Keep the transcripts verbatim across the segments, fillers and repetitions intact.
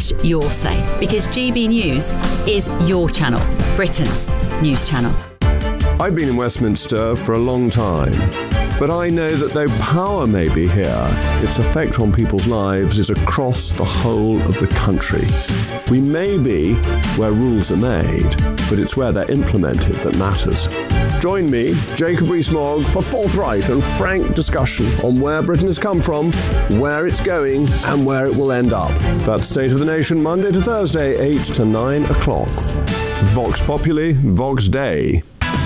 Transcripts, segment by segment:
slash your say, because G B News is your channel, Britain's news channel. I've been in Westminster for a long time, but I know that though power may be here, its effect on people's lives is across the whole of the country. We may be where rules are made, but it's where they're implemented that matters. Join me, Jacob Rees-Mogg, for forthright and frank discussion on where Britain has come from, where it's going, and where it will end up. That's State of the Nation, Monday to Thursday, eight to nine o'clock. Vox Populi, Vox Dei.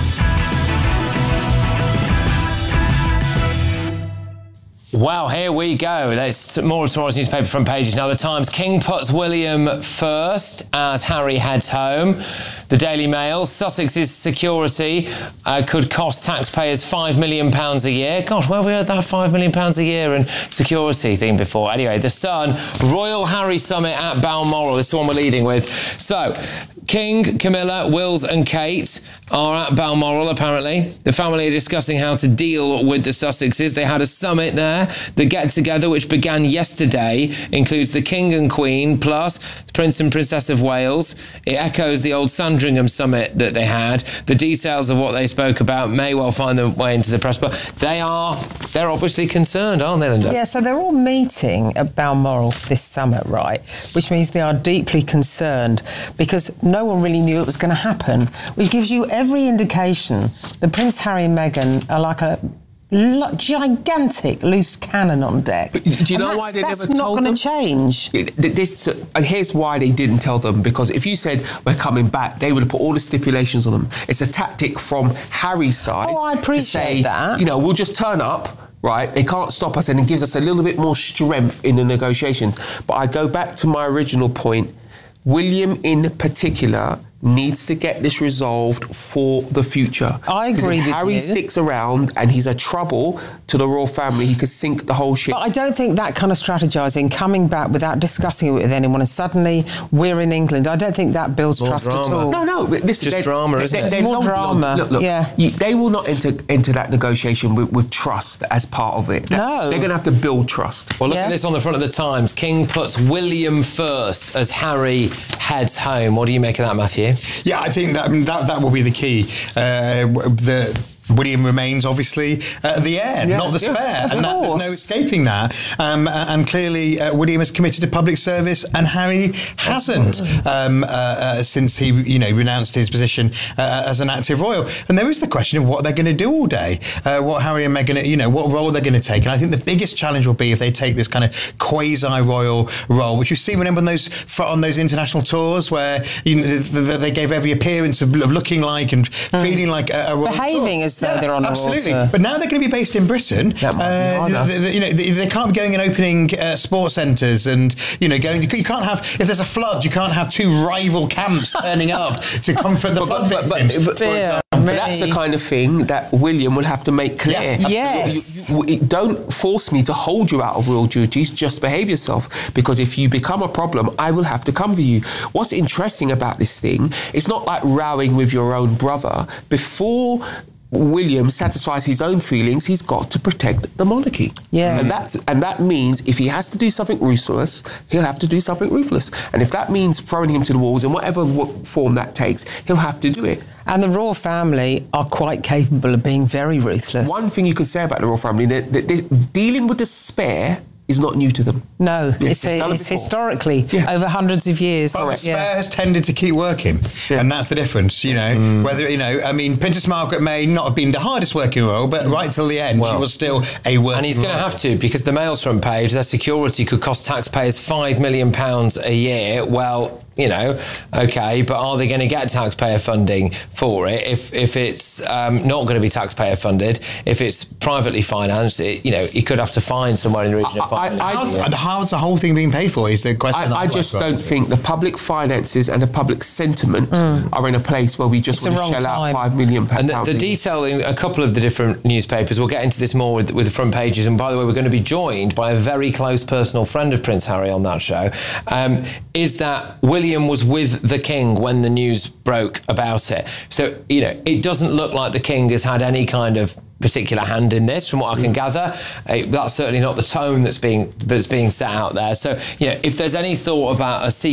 Well, here we go. There's more of tomorrow's newspaper front pages now. The Times: King puts William first as Harry heads home. The Daily Mail: Sussex's security uh, could cost taxpayers five million pounds a year. Gosh, where have we heard that five million pounds a year and security thing before? Anyway, The Sun: Royal Harry Summit at Balmoral. This is the one we're leading with. So, King, Camilla, Wills and Kate are at Balmoral, apparently. The family are discussing how to deal with the Sussexes. They had a summit there. The get-together, which began yesterday, includes the King and Queen, plus the Prince and Princess of Wales. It echoes the old Sandringham summit that they had. The details of what they spoke about may well find their way into the press, but they are, they're obviously concerned, aren't they, Linda? Yeah, so they're all meeting at Balmoral for this summit, right? Which means they are deeply concerned because no one really knew it was going to happen, which gives you every indication that Prince Harry and Meghan are like a L- gigantic loose cannon on deck. But do you and know why they never told them? That's not going to change. This, uh, here's why they didn't tell them, because if you said we're coming back, they would have put all the stipulations on them. It's a tactic from Harry's side. Oh, I appreciate to say, that. You know, we'll just turn up. Right, they can't stop us, and it gives us a little bit more strength in the negotiations. But I go back to my original point. William, in particular, needs to get this resolved for the future. I agree if with Harry you. sticks around and he's a trouble to the royal family, he could sink the whole ship. But I don't think that kind of strategising, coming back without discussing it with anyone, and suddenly we're in England, I don't think that builds More trust drama. at all. No, no, this Just they, drama, they, isn't they, it? they More don't- drama, Look, look, yeah. you, they will not enter into that negotiation with, with trust as part of it. No. They're going to have to build trust. Well, look Yeah. at this on the front of the Times. King puts William first as Harry heads home. What do you make of that, Matthew? Yeah, I think that that, that will be the key. Uh, the William remains obviously uh, the heir, Yeah, not the yeah, spare, of and that, there's course. no escaping that. Um, and clearly, uh, William is committed to public service, and Harry hasn't um, uh, uh, since he, you know, renounced his position uh, as an active royal. And there is the question of what they're going to do all day, uh, what Harry and Meghan, you know, what role they're going to take. And I think the biggest challenge will be if they take this kind of quasi-royal role, which you've seen when on those on those international tours where you know they gave every appearance of looking like and feeling like a, a royal Behaving tour. as though they're on a absolutely. royal tour. But now they're going to be based in Britain. That might be Uh, harder. th- th- you know, they, they can't be going and opening uh, sports centres and you know going. You can't have if there's a flood, you can't have two rival camps turning up to comfort the flood but- but- victims. but- for Yeah. example. But that's the kind of thing that William will have to make clear. Yeah, absolutely. Yes. You- you- don't force me to hold you out of royal duties, just behave yourself. Because if you become a problem, I will have to come for you. What's interesting about this thing, it's not like rowing with your own brother. Before William satisfies his own feelings, he's got to protect the monarchy. Yeah. And that's and that means if he has to do something ruthless, he'll have to do something ruthless. And if that means throwing him to the walls in whatever w- form that takes, he'll have to do it. And the royal family are quite capable of being very ruthless. One thing you could say about the royal family, that, that this, dealing with despair is not new to them. No, Yeah, it's, they've done it it's before. historically Yeah. over hundreds of years. But the spare Yeah. has tended to keep working, Yeah. and that's the difference. You know, Mm. whether you know, I mean, Princess Margaret may not have been the hardest working royal, but right till the end, she Well, was still a working. And he's going to royal. have to, because the Mail's front page, their security could cost taxpayers five million pounds a year. Well, you know, okay, but are they going to get taxpayer funding for it? If if it's um, not going to be taxpayer funded, if it's privately financed, it, you know, he could have to find somewhere in the region of I- five I- million. How's, and how's the whole thing being paid for? Is the question. that I, I I'd just like to don't ask. think the public finances and the public sentiment are in a place where we just It's the want to wrong shell time. out five million pounds. And the, the detail in a couple of the different newspapers, we'll get into this more with, with the front pages. And by the way, we're going to be joined by a very close personal friend of Prince Harry on that show, um, is that William was with the King when the news broke about it. So, you know, it doesn't look like the King has had any kind of particular hand in this, from what I can gather. Uh, that's certainly not the tone that's being that's being set out there. So, you know, if there's any thought about a